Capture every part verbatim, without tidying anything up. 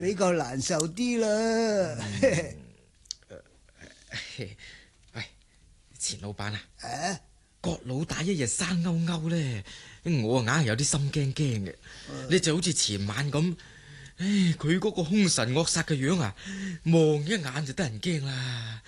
比較難受啲啦。 喂，錢老闆啊， 啊， 郭老大一日生勾勾咧，我啊硬係有啲心驚驚嘅。你就好似前晚咁，唉，佢嗰個兇神惡煞嘅樣啊，望一眼就得人驚啦。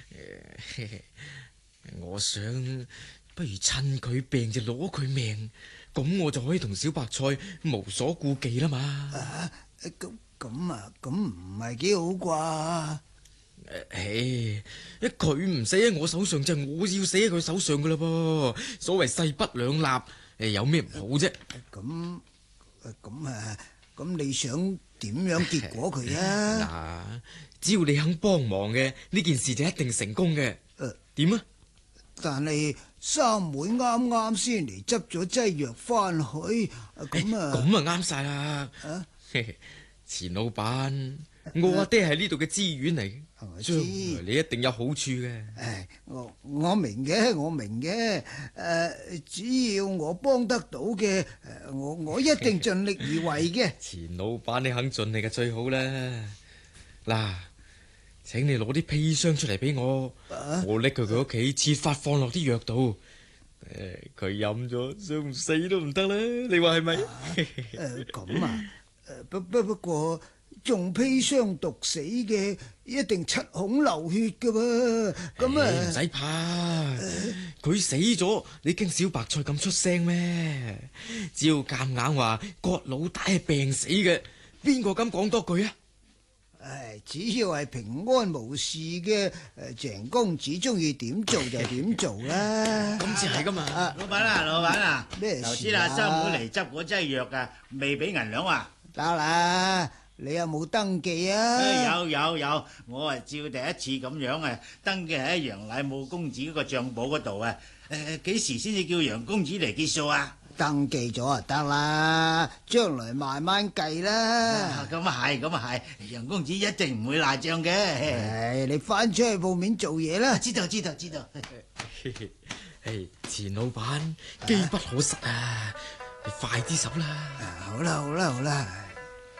我想不如趁佢病就攞佢命，咁我就可以同小白菜無所顧忌啦嘛。 啊，咁咁啊，咁唔係幾好啩？ 唉，佢唔死喺我手上就係我要死喺佢手上噶啦噃。所謂勢不兩立，誒，有咩唔好啫？ 咁咁啊，咁你想點樣結果佢啊？ 嗱，只要你肯幫忙嘅，呢件事就一定成功嘅。 誒， 點啊？ 但係三妹啱啱先嚟執咗劑藥翻去，咁啊， 咁啊啱晒啦。 啊， 錢老闆，我阿爹係呢度嘅資源嚟，將來你一定有好處嘅。 唉，我我明嘅，我明嘅。誒，只要我幫得到嘅，誒，我我一定盡力而為嘅。 錢老闆，你肯盡力嘅最好啦。嗱，請你攞啲砒霜出嚟俾我， 啊， 我拎佢佢屋企，設法放落啲藥度。誒，佢飲咗，想唔死都唔得啦。你話係咪？ 誒，咁啊，誒，不不不過。中砒霜毒死嘅一定七孔流血噶噃，咁啊唔使怕，佢死咗，你驚小白菜咁出聲咩？只要夾硬話郭老大係病死嘅，邊個敢講多句啊？ 唉，只要係平安無事嘅，誒，鄭公子中意點做就點做啦。 咁至係噶嘛？ 老闆啊，老闆啊， 咩事啊？ 頭先阿三妹嚟執嗰劑藥啊，未俾銀兩啊？ 得啦。你有冇登記啊？ 有有有，我啊照第一次咁樣啊，登記喺楊乃武公子嗰個賬簿嗰度啊。誒，幾時先至叫楊公子嚟結數啊？ 登記咗就得啦，將來慢慢計啦。 咁啊係，咁啊係，楊公子一定唔會賴賬嘅。 唉，你翻出去鋪面做嘢啦。 知道知道知道。 誒，錢老闆機不可失啊，你快啲手啦。 好啦好啦好啦。